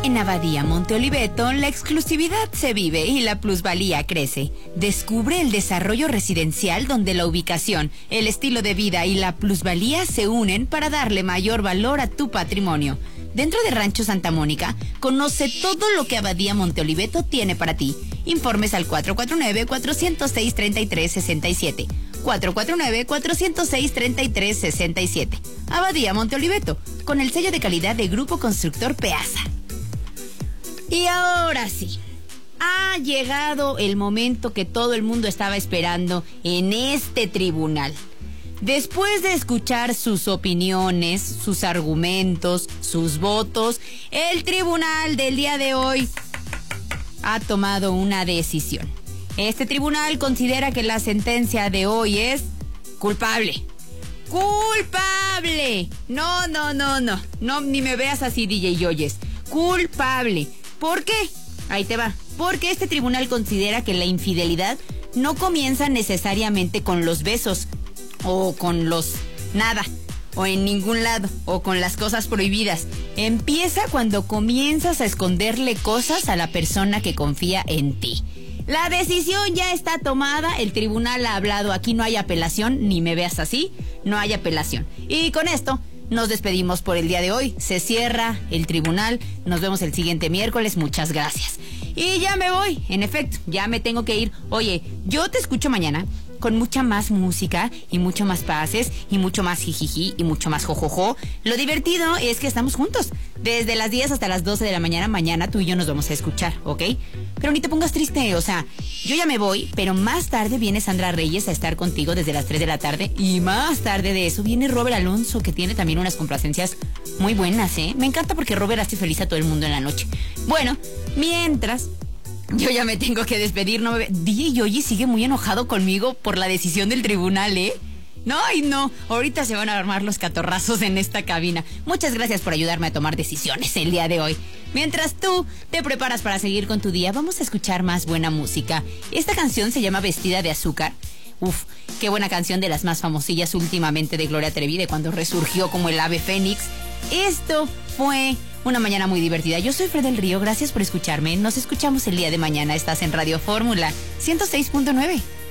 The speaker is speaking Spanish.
En Abadía Monte Oliveto, la exclusividad se vive y la plusvalía crece. Descubre el desarrollo residencial donde la ubicación, el estilo de vida y la plusvalía se unen para darle mayor valor a tu patrimonio. Dentro de Rancho Santa Mónica, conoce todo lo que Abadía Monte Oliveto tiene para ti. Informes al 449-406-3367. 449-406-3367. Abadía Monte Oliveto, con el sello de calidad de Grupo Constructor Peasa. Y ahora sí, ha llegado el momento que todo el mundo estaba esperando en este tribunal. Después de escuchar sus opiniones, sus argumentos, sus votos, el tribunal del día de hoy ha tomado una decisión. Este tribunal considera que la sentencia de hoy es culpable. ¡Culpable! No, ni me veas así, DJ Yoyes. Culpable. ¿Por qué? Ahí te va. Porque este tribunal considera que la infidelidad no comienza necesariamente con los besos, o con los nada, o en ningún lado, o con las cosas prohibidas. Empieza cuando comienzas a esconderle cosas a la persona que confía en ti. La decisión ya está tomada, el tribunal ha hablado, aquí no hay apelación, ni me veas así, no hay apelación. Y con esto nos despedimos por el día de hoy, se cierra el tribunal, nos vemos el siguiente miércoles, muchas gracias. Y ya me voy, en efecto, ya me tengo que ir. Oye, yo te escucho mañana con mucha más música y mucho más pases y mucho más jijiji y mucho más jojojo. Lo divertido es que estamos juntos. Desde las 10 hasta las 12 de la mañana tú y yo nos vamos a escuchar, ¿ok? Pero ni te pongas triste, o sea, yo ya me voy, pero más tarde viene Sandra Reyes a estar contigo desde las 3 de la tarde y más tarde de eso viene Robert Alonso, que tiene también unas complacencias muy buenas, ¿eh? Me encanta porque Robert hace feliz a todo el mundo en la noche. Bueno, mientras yo ya me tengo que despedir, no me... DJ Yoyi sigue muy enojado conmigo por la decisión del tribunal, ¿eh? No, ahorita se van a armar los catorrazos en esta cabina. Muchas gracias por ayudarme a tomar decisiones el día de hoy. Mientras tú te preparas para seguir con tu día, vamos a escuchar más buena música. Esta canción se llama Vestida de Azúcar. Uf, qué buena canción, de las más famosillas últimamente de Gloria Trevi, de cuando resurgió como el ave fénix. Esto fue una mañana muy divertida. Yo soy Fred del Río, gracias por escucharme. Nos escuchamos el día de mañana. Estás en Radio Fórmula 106.9.